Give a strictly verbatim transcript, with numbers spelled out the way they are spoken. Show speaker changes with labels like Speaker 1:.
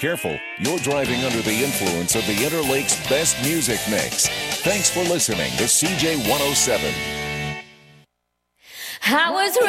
Speaker 1: Careful, you're driving under the influence of the Interlake's best music mix. Thanks for listening to C J one oh seven.
Speaker 2: I was